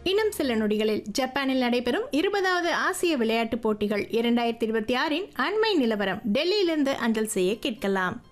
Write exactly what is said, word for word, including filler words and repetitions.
இன்னும் சில நொடிகளில் ஜப்பானில் நடைபெறும் இருபதாவது ஆசிய விளையாட்டுப் போட்டிகள் இரண்டாயிரத்தி இருபத்தி ஆறின் அண்மை நிலவரம் டெல்லியிலிருந்து அஞ்சல் செய்ய கேட்கலாம்.